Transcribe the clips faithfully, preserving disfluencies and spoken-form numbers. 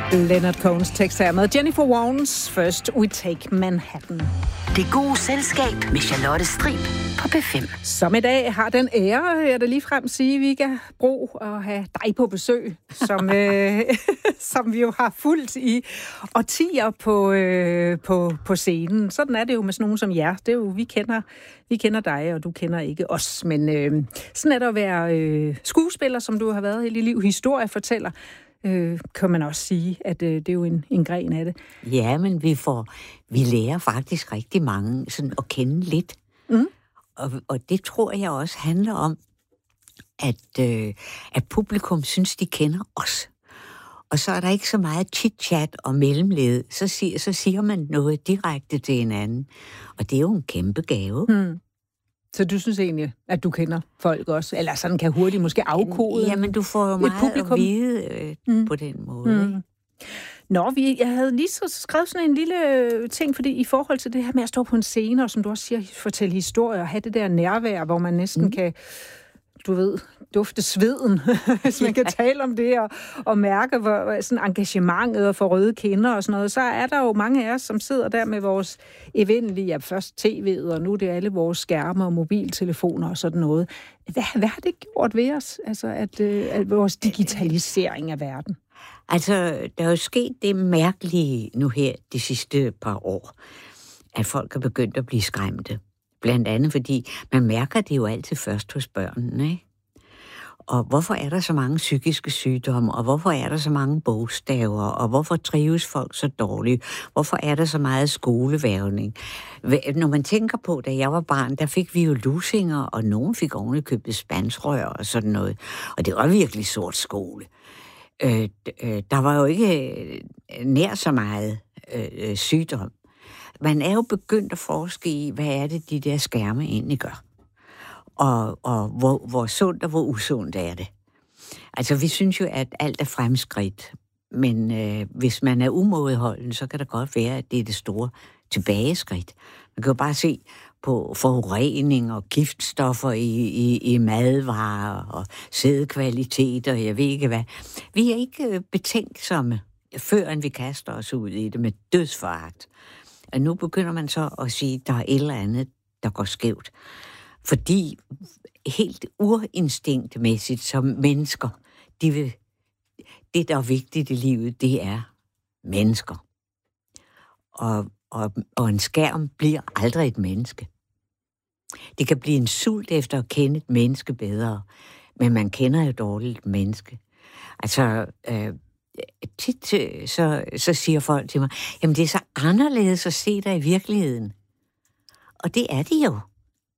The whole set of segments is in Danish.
Leonard Cohens tekst her med Jennifer Warnes First We Take Manhattan. Det gode selskab med Charlotte Strib på P fem. Som i dag har den ære, jeg da ligefrem sige, Vigga Bro, at have dig på besøg, som, øh, som vi jo har fulgt i årtier på, øh, på, på scenen. Sådan er det jo med sådan nogen som jer. Det er jo, vi kender, vi kender dig, og du kender ikke os. Men øh, sådan er det at være øh, skuespiller, som du har været hele dit liv, historiefortæller. Øh, kan man også sige, at øh, det er jo en, en gren af det. Ja, men vi får, vi lærer faktisk rigtig mange sådan at kende lidt. Mm. Og, og det tror jeg også handler om, at, øh, at publikum synes, de kender os. Og så er der ikke så meget chit-chat og mellemled. Så siger, så siger man noget direkte til hinanden. Og det er jo en kæmpe gave. Mm. Så du synes egentlig, at du kender folk også? Eller sådan kan hurtigt måske afkode? Jamen, du får jo meget publikum at vide øh, mm. på den måde. Mm. Nå, vi, jeg havde lige så skrevet sådan en lille ting, fordi i forhold til det her med at stå på en scene, og som du også siger, fortælle historier, og have det der nærvær, hvor man næsten mm. kan, du ved, dufte sveden, hvis man kan tale om det, og, og mærke hvor, sådan engagementet og få røde kinder og sådan noget, så er der jo mange af os, som sidder der med vores eventlige, ja, først tv'et, og nu er det alle vores skærme og mobiltelefoner og sådan noget. Hvad, hvad har det gjort ved os, altså at, at vores digitalisering af verden? Altså, der er jo sket det mærkelige nu her de sidste par år, at folk er begyndt at blive skræmte. Blandt andet, fordi man mærker det jo altid først hos børnene, ikke? Og hvorfor er der så mange psykiske sygdomme, og hvorfor er der så mange bogstaver, og hvorfor trives folk så dårligt? Hvorfor er der så meget skolevævning? Når man tænker på, da jeg var barn, der fik vi jo lusinger, og nogen fik ovenikøbet spansrør og sådan noget. Og det var virkelig sort skole. Øh, øh, der var jo ikke øh, nær så meget øh, sygdom. Man er jo begyndt at forske i, hvad er det, de der skærme egentlig gør. Og, og hvor, hvor sundt og hvor usundt er det. Altså, vi synes jo, at alt er fremskridt. Men øh, hvis man er umådeholden, så kan det godt være, at det er det store tilbageskridt. Man kan jo bare se på forurening og giftstoffer i, i, i madvarer og sædkvalitet og jeg ved ikke hvad. Vi er ikke betænksomme, før vi kaster os ud i det med dødsforagt. Og nu begynder man så at sige, at der er et eller andet, der går skævt. Fordi helt urinstinktmæssigt som mennesker, de vil, det, der er vigtigt i livet, det er mennesker. Og, og, og en skærm bliver aldrig et menneske. Det kan blive en sult efter at kende et menneske bedre, men man kender jo dårligt et menneske. Altså, øh, tit så, så siger folk til mig, jamen det er så anderledes at se dig i virkeligheden. Og det er det jo.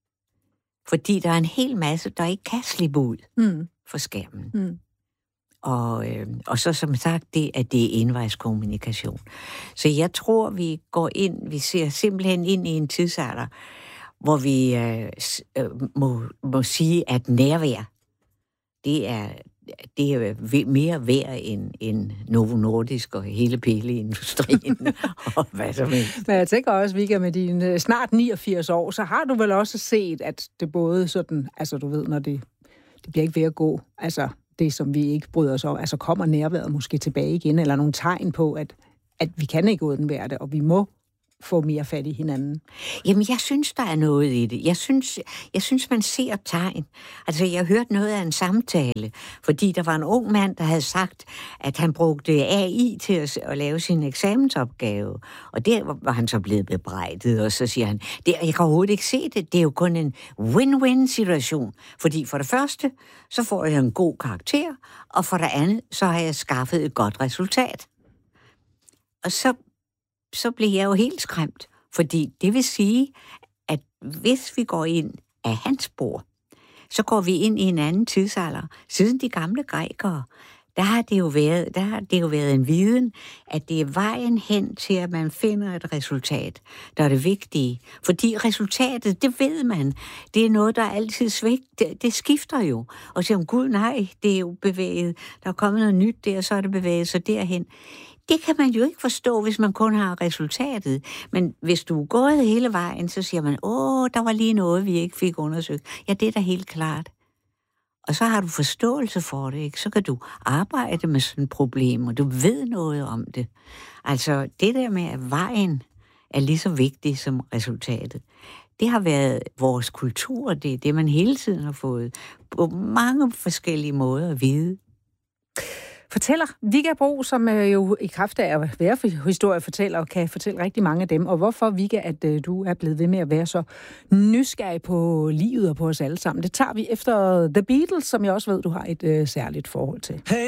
Fordi der er en hel masse, der ikke kan slippe ud mm. for skærmen. Mm. Og, øh, og så som sagt, det at det er envejskommunikation. Så jeg tror, vi går ind, vi ser simpelthen ind i en tidsalder, hvor vi øh, må, må sige, at nærvær, det er, det er mere værd end, end Novo Nordisk og hele pilleindustrien og hvad som helst. Men jeg tænker også, Vigga, med dine snart niogfirs år, så har du vel også set, at det både sådan, altså du ved, når det, det bliver ikke ved at gå, altså det, som vi ikke bryder os om, altså kommer nærværet måske tilbage igen, eller nogle tegn på, at, at vi kan ikke undvære det, og vi må få mere fat i hinanden. Jamen, jeg synes, der er noget i det. Jeg synes, jeg synes man ser tegn. Altså, jeg hørte noget af en samtale, fordi der var en ung mand, der havde sagt, at han brugte A I til at, at lave sin eksamensopgave. Og der var han så blevet bebrejdet, og så siger han, det, jeg kan overhovedet ikke se det. Det er jo kun en win-win-situation. Fordi for det første, så får jeg en god karakter, og for det andet, så har jeg skaffet et godt resultat. Og så så bliver jeg jo helt skræmt, fordi det vil sige, at hvis vi går ind af hans spor, så går vi ind i en anden tidsalder. Siden de gamle grækere, der har det jo været, der har det jo været en viden, at det er vejen hen til, at man finder et resultat, der er det vigtige. Fordi resultatet, det ved man, det er noget, der er altid svigt. Det, det skifter jo. Og siger, gud nej, det er jo bevæget. Der er kommet noget nyt der, så er det bevæget sig derhen. Det kan man jo ikke forstå, hvis man kun har resultatet. Men hvis du er gået hele vejen, så siger man, åh, der var lige noget, vi ikke fik undersøgt. Ja, det er da helt klart. Og så har du forståelse for det, ikke? Så kan du arbejde med sådan et problem, og du ved noget om det. Altså, det der med, at vejen er lige så vigtig som resultatet, det har været vores kultur, det er det, man hele tiden har fået på mange forskellige måder at vide. Fortæller Vigga Bro, som jo i kraft af at være historiefortæller, kan fortælle rigtig mange af dem. Og hvorfor, Vigga, at du er blevet ved med at være så nysgerrig på livet og på os alle sammen. Det tager vi efter The Beatles, som jeg også ved, du har et øh, særligt forhold til. Hey.